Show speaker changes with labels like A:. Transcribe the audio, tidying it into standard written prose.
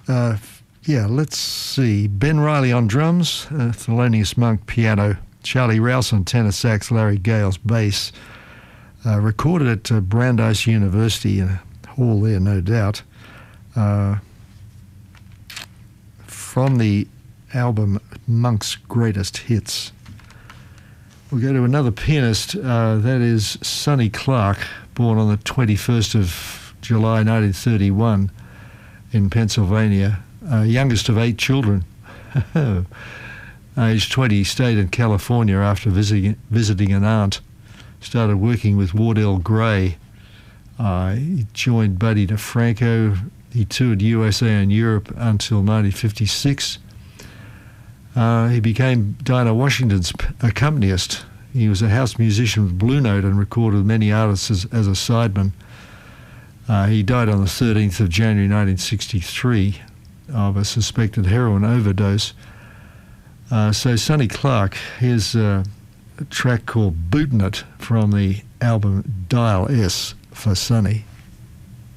A: Let's see. Ben Riley on drums, Thelonious Monk piano, Charlie Rouse on tenor sax, Larry Gales bass. Recorded at Brandeis University in a hall there, no doubt. From the album Monk's Greatest Hits. We'll go to another pianist, that is Sonny Clark, born on the 21st of July 1931 in Pennsylvania, youngest of 8 children. Age 20, he stayed in California after visiting an aunt. Started working with Wardell Gray. He joined Buddy DeFranco. He toured USA and Europe until 1956. He became Dinah Washington's accompanist. He was a house musician with Blue Note and recorded with many artists as a sideman. He died on the 13th of January 1963 of a suspected heroin overdose. So Sonny Clark, here's a track called Bootin' It from the album Dial S for Sonny.